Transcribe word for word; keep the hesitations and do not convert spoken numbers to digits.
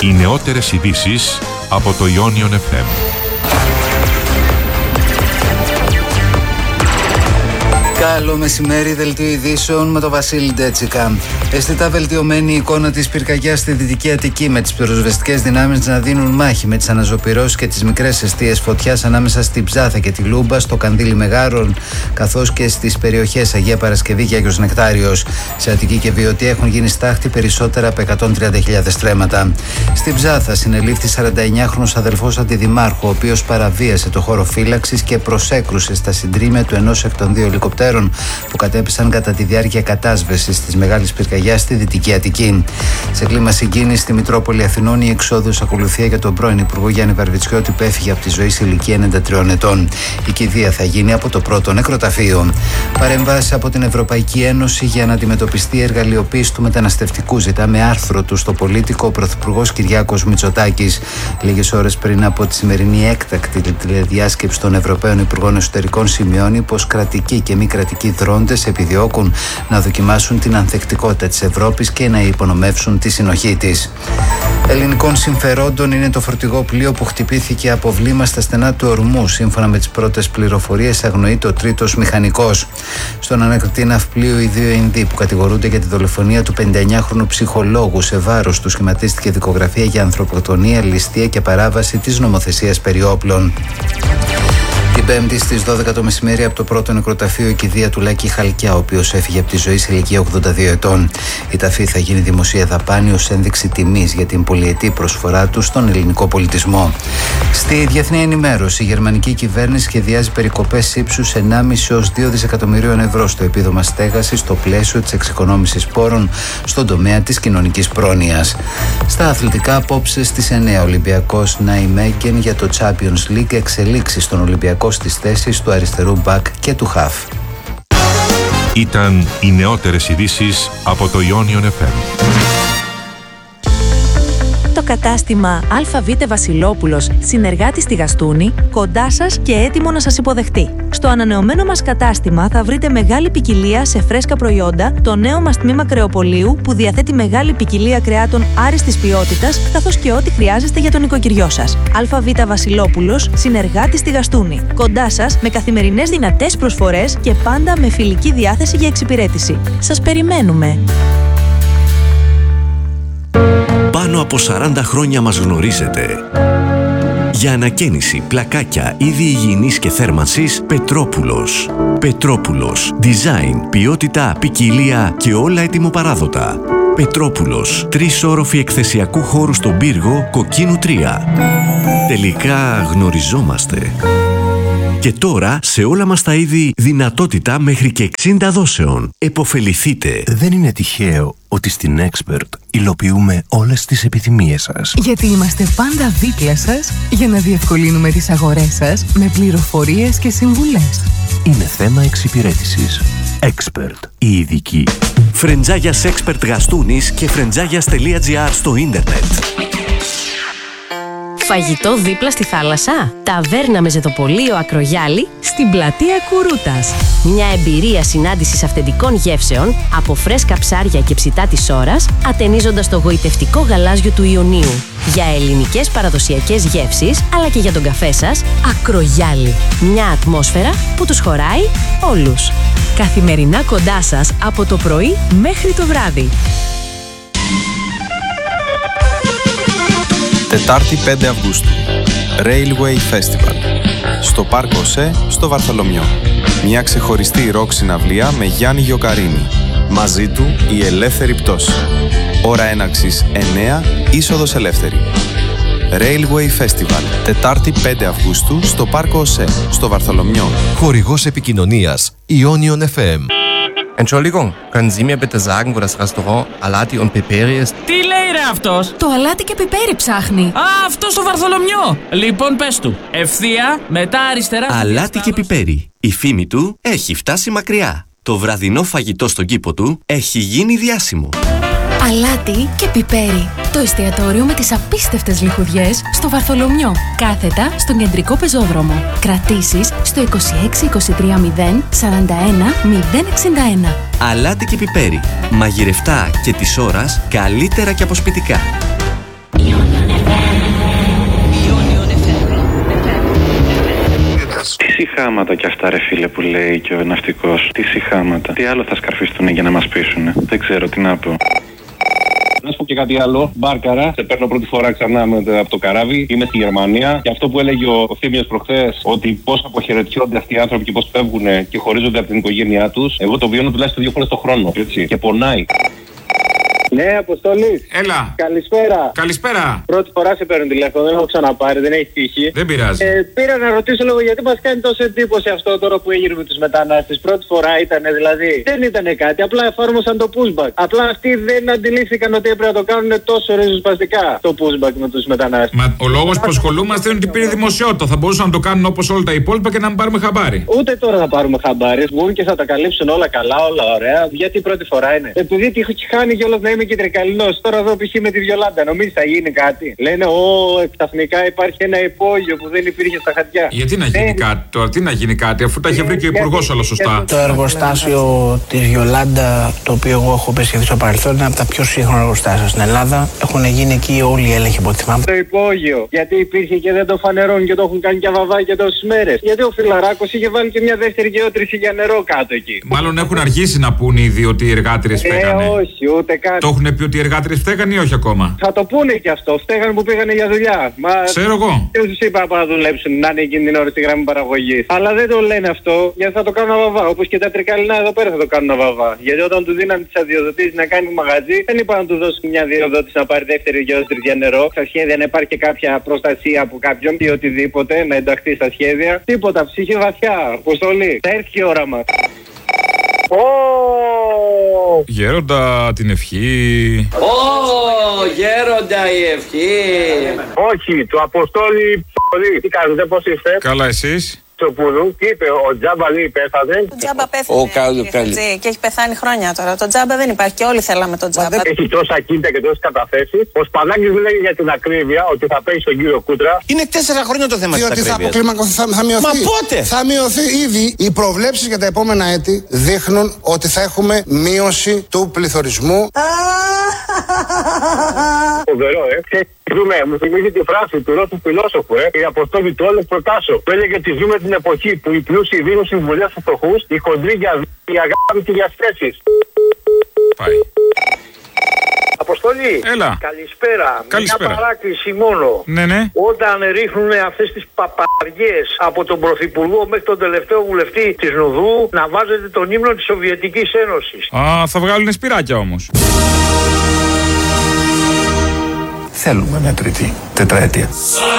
Οι νεότερες ειδήσεις από το Ionion εφ εμ. Καλό μεσημέρι, δελτίο ειδήσεων με τον Βασίλη Ντέτσικα. Αισθητά βελτιωμένη η εικόνα της πυρκαγιάς στη Δυτική Αττική, με τις πυροσβεστικές δυνάμεις να δίνουν μάχη με τις αναζωπυρώσεις και τις μικρές εστίες φωτιάς ανάμεσα στην Ψάθα και τη Λούμπα, στο Κανδύλι Μεγάρων, καθώς και στις περιοχές Αγία Παρασκευή και Άγιος Νεκτάριος. Σε Αττική και Βιωτή έχουν γίνει στάχτη περισσότερα από εκατόν τριάντα χιλιάδες στρέμματα. Στην Ψάθα συνελήφθη σαρανταεννιάχρονος αδελφός αντιδημάρχου, ο οποίος παραβίασε το χώρο φύλαξης και προσέκρουσε στα συντρίμμια του ενός εκ των δύο ελικοπτέρων που κατέπεσαν κατά τη διάρκεια κατάσβεσης της μεγάλης πυρκαγιάς στη Δυτική Αττική. Σε κλίμα συγκίνησης στη Μητρόπολη Αθηνών, η εξόδους ακολουθία για τον πρώην Υπουργό Γιάννη Βαρβιτσιώτη, που έφυγε από τη ζωή σε ηλικία ενενήντα τριών ετών. Η κηδεία θα γίνει από το πρώτο νεκροταφείο. Παρεμβάσεις από την Ευρωπαϊκή Ένωση για να αντιμετωπιστεί η εργαλειοποίηση του μεταναστευτικού, ζητά με άρθρο του στο Πολίτικο ο Πρωθυπουργός Κυριάκος Μητσοτάκης. Λίγες ώρες πριν από τη σημερινή έκτακτη τηλεδιάσκεψη των Ευρωπαίων Υπουργών Εσωτερικών, σημειώνει πως κρατικοί και μη κρατικοί δρόντες επιδιώκουν να δοκιμάσουν την ανθεκτικότητα της Ευρώπης και να υπονομεύσουν τη συνοχή της. Ελληνικών συμφερόντων είναι το φορτηγό πλοίο που χτυπήθηκε από βλήμα στα στενά του Ορμού. Σύμφωνα με τις πρώτες πληροφορίες, αγνοείται ο τρίτος μηχανικός. Στον ανακριτή ναυπλίου, οι δύο Ινδοί που κατηγορούνται για τη δολοφονία του πενηνταεννιάχρονου ψυχολόγου σε βάρος του σχηματίστηκε δικογραφία για ανθρωποκτονία, ληστεία και παράβαση της νομοθεσίας περί όπλων. Την Πέμπτη στις δώδεκα το μεσημέρι, από το πρώτο νεκροταφείο, η κηδεία του Λάκη Χαλκιά, ο οποίος έφυγε από τη ζωή σε ηλικία ογδόντα δύο ετών. Η ταφή θα γίνει δημοσία δαπάνη ως ένδειξη τιμής για την πολυετή προσφορά του στον ελληνικό πολιτισμό. Στη διεθνή ενημέρωση, η γερμανική κυβέρνηση σχεδιάζει περικοπές ύψους ενάμιση έως δύο δισεκατομμυρίων ευρώ στο επίδομα στέγασης, στο πλαίσιο της εξοικονόμησης πόρων στον τομέα της κοινωνικής πρόνοιας. Στα αθλητικά, απόψε στις εννιά, Ολυμπιακός Νάιμέγγεν για το Champions League, εξελίξει στον Ολυμπιακό στις θέσεις του αριστερού μπακ και του χαφ. Ήταν οι νεότερες ειδήσεις από το Ionion εφ εμ. Το κατάστημα ΑΒ Βασιλόπουλος, συνεργάτη στη Γαστούνη, κοντά σας και έτοιμο να σας υποδεχτεί. Στο ανανεωμένο μας κατάστημα θα βρείτε μεγάλη ποικιλία σε φρέσκα προϊόντα, το νέο μας τμήμα κρεοπολίου που διαθέτει μεγάλη ποικιλία κρεάτων άριστης ποιότητας, καθώς και ό,τι χρειάζεστε για τον οικοκυριό σας. ΑΒ Βασιλόπουλος, συνεργάτη στη Γαστούνη, κοντά σας με καθημερινές δυνατές προσφορές και πάντα με φιλική διάθεση για εξυπηρέτηση. Σας περιμένουμε! Πάνω από σαράντα χρόνια μας γνωρίζετε. Για ανακαίνιση, πλακάκια, είδη υγιεινής και θέρμανσης, Πετρόπουλος. Πετρόπουλος. Design, ποιότητα, ποικιλία και όλα ετοιμοπαράδοτα. Πετρόπουλος. Τρεις όροφοι εκθεσιακού χώρου στον πύργο, Κοκκίνου τρία. Τελικά γνωριζόμαστε. Και τώρα, σε όλα μας τα είδη, δυνατότητα μέχρι και εξήντα δόσεων. Εποφεληθείτε. Δεν είναι τυχαίο ότι στην Expert υλοποιούμε όλες τις επιθυμίες σας. Γιατί είμαστε πάντα δίπλα σας για να διευκολύνουμε τις αγορές σας με πληροφορίες και συμβουλές. Είναι θέμα εξυπηρέτησης. Expert, η ειδική. Φρεντζάγιας Expert Γαστούνης και φρεντζάγιας.gr στο ίντερνετ. Φαγητό δίπλα στη θάλασσα. Ταβέρνα με ζεδοπολείο Ακρογιάλη στην πλατεία Κουρούτας. Μια εμπειρία συνάντησης αυθεντικών γεύσεων από φρέσκα ψάρια και ψητά της Ώρας, ατενίζοντας το γοητευτικό γαλάζιο του Ιωνίου. Για ελληνικές παραδοσιακές γεύσεις, αλλά και για τον καφέ σας, Ακρογιάλη. Μια ατμόσφαιρα που τους χωράει όλους. Καθημερινά κοντά σας από το πρωί μέχρι το βράδυ. Τετάρτη πέντε Αυγούστου, Railway Festival, στο Πάρκο ΣΕ, στο Βαρθολομιό. Μια ξεχωριστή ροκ συναυλία με Γιάννη Γιοκαρίνη. Μαζί του η ελεύθερη πτώση. Ώρα έναρξης εννέα, είσοδος ελεύθερη. Railway Festival, Τετάρτη πέντε Αυγούστου, στο Πάρκο ΟΣΕ, στο Βαρθολομιό. Χορηγός επικοινωνίας, Ionion εφ εμ. Entschuldigung, können Sie mir bitte sagen, wo das Restaurant Alati und Piperi ist? Τι λέει ρε αυτός? Το αλάτι και πιπέρι ψάχνει. Α, αυτό στο Βαρθολομιό. Λοιπόν, πες του. Ευθεία, μετά αριστερά. Αλάτι και πιπέρι. Η φήμη του έχει φτάσει μακριά. Το βραδινό φαγητό στον κήπο του έχει γίνει διάσημο. Αλάτι και πιπέρι. Το εστιατόριο με τις απίστευτες λιχουδιές στο Βαρθολομιό. Κάθετα στον κεντρικό πεζόδρομο. Κρατήσεις στο είκοσι έξι είκοσι τρία μηδέν σαράντα ένα μηδέν εξήντα ένα. Αλάτι και πιπέρι. Μαγειρευτά και της ώρας καλύτερα και από σπιτικά. σιχάματα κι αυτά, ρε φίλε, που λέει και ο ναυτικός. Τι σιχάματα. Τι άλλο θα σκαρφιστούν για να μας πείσουνε. Δεν ξέρω τι να πω. Να σου πω και κάτι άλλο. Μπάρκαρα, σε παίρνω πρώτη φορά ξανά με, από το καράβι. Είμαι στη Γερμανία. Και αυτό που έλεγε ο Θήμιος προχθές, ότι πώς αποχαιρετιόνται αυτοί οι άνθρωποι και πώς φεύγουν και χωρίζονται από την οικογένειά τους, εγώ το βιώνω τουλάχιστον δύο φορές το χρόνο. Έτσι. Και πονάει. Ναι, Αποστολή. Έλα. Καλησπέρα. Καλησπέρα. Πρώτη φορά σε παίρνω τηλέφωνο, δεν έχω ξαναπάρει, δεν έχει τύχει. Δεν πειράζει. Ε, πήρα να ρωτήσω λίγο γιατί μας κάνει τόσο εντύπωση αυτό τώρα που έγινε με τους μετανάστες. Πρώτη φορά ήταν δηλαδή. Δεν ήταν κάτι, απλά εφάρμοσαν το pushback. Απλά αυτοί δεν αντιλήφθηκαν ότι έπρεπε να το κάνουν τόσο ριζοσπαστικά το pushback με τους μετανάστες. Μα ο λόγος που ασχολούμαστε είναι ότι πήρε δημοσιότητα. Θα μπορούσαν να το κάνουν όπως όλα τα υπόλοιπα και να μην πάρουμε χαμπάρι. Ούτε τώρα θα πάρουμε χαμπάρι. Βγουν και θα τα καλύψουν όλα καλά, όλα ωραία. Γιατί πρώτη φορά είναι. Επειδή τι έχει χάνει κιόλας να είμαι και τρικαλινός. Τώρα εδώ π.χ. με τη Βιολάντα, νομίζεις θα γίνει κάτι. Λένε, Ω, ξαφνικά υπάρχει ένα υπόγειο που δεν υπήρχε στα χαρτιά. Γιατί να γίνει ε, κάτι τώρα, τι να γίνει κάτι, αφού τα είχε βρει και ο υπουργός όλα σωστά. Το εργοστάσιο της Βιολάντα, το οποίο εγώ έχω επισκεφθεί στο παρελθόν, είναι από τα πιο σύγχρονα εργοστάσια στην Ελλάδα. Έχουν γίνει εκεί όλοι οι έλεγχοι από ό,τι θυμάμαι. Το υπόγειο, γιατί υπήρχε και δεν το φανερώνουν και το έχουν κάνει και αβαβάκια τόσες μέρες. Γιατί ο Φιλαράκος είχε βάλει και μια δεύτερη γεώτρηση για νερό κάτω εκεί. Μάλλον έχουν αργήσει να πούνε ήδη ότι οι εργάτριες φταίγανε. Ε, όχι, ούτε καν. Το έχουν πει ότι οι εργάτριες φταίγανε ή όχι ακόμα. Θα το πούνε και αυτό. Φταίγανε που πήγανε για δουλειά. Μα ξέρω εγώ. Και τους είπα να δουλέψουν, να είναι εκείνη την ώρα στη γραμμή παραγωγής. Αλλά δεν το λένε αυτό, γιατί θα το κάνουν αβαβά. Όπως και τα τρικαλινά εδώ πέρα θα το κάνουν αβαβά. Γιατί όταν του δίναν τις αδειοδοτήσεις να κάνει μαγαζί, δεν είπαν να του δώσουν μια αδειοδότηση να πάρει δεύτερη γεώτρηση για νερό. Στα σχέδια να υπάρχει και κάποια προστασία από κάποιον ή οτιδήποτε να ενταχθεί στα σχέδια. Τίποτα, ψυχή βαθιά. Αποστολή. Θα έρθει η ώρα μας. Oh. Γέροντα την ευχή. Ω, oh, γέροντα η ευχή. Όχι, του Αποστόλη. Τι κάνετε, πώς είστε? Καλά, εσείς? Τσοπούλου, τι είπε, ο Τζάμπα λέει πέθανε. Το Τζάμπα πέθανε και έχει πεθάνει χρόνια τώρα. Το Τζάμπα δεν υπάρχει και όλοι θέλαμε τον Τζάμπα. Έχει τόσα κίνητα και τόσες καταθέσεις. Ο Σπανάκης λέει για την ακρίβεια ότι θα παίξει τον κύριο Κούτρα. Είναι τέσσερα χρόνια το θέμα της ακρίβειας. Διότι θα αποκλιμακωθεί, θα, θα μειωθεί. Μα πότε? Θα μειωθεί ήδη. Οι προβλέψεις για τα επόμενα έτη δείχνουν ότι θα έχουμε μείωση του πληθωρισμού. Φοβερό, ε. Ζούμε, μου θυμίζει τη φράση του Ρώσου φιλόσοφου, ε, η Αποστόλη του Όλεφ Προτάσο, που έλεγε ότι ζούμε την εποχή που οι πλούσιοι δίνουν συμβουλές στους φτωχούς, οι χοντροί για η αγάπη και για σχέσεις. Πάει. Αποστολή, έλα. Καλησπέρα. Καλησπέρα. Μια παράκληση μόνο. Ναι, ναι. Όταν ρίχνουν αυτές τις παπαριές από τον Πρωθυπουργό μέχρι τον τελευταίο βουλευτή της Νουδού, να βάζετε τον ύμνο της Σοβιετικής Ένωσης. Α, θα βγάλουν σπυράκια όμως. Θέλουμε μια τρίτη τετραετία.